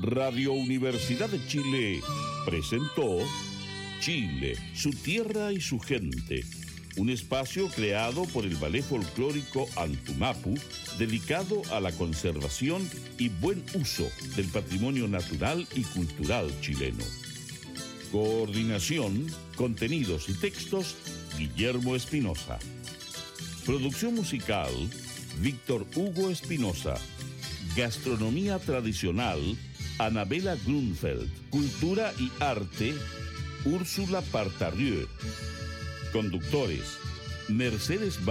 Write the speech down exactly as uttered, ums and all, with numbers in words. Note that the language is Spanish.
Radio Universidad de Chile presentó Chile, su tierra y su gente, un espacio creado por el Ballet Folclórico Antumapu, dedicado a la conservación y buen uso del patrimonio natural y cultural chileno. Coordinación, contenidos y textos, Guillermo Espinosa. Producción musical, Víctor Hugo Espinosa. Gastronomía tradicional, Anabela Grunfeld. Cultura y arte, Úrsula Partarrieu. Conductores, Mercedes